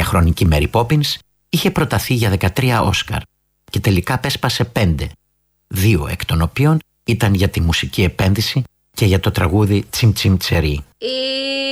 διαχρονική Mary Poppins είχε προταθεί για 13 Όσκαρ και τελικά απέσπασε 5, 2 εκ των οποίων ήταν για τη μουσική επένδυση και για το τραγούδι Τσιμ Τσιμ Τσερί.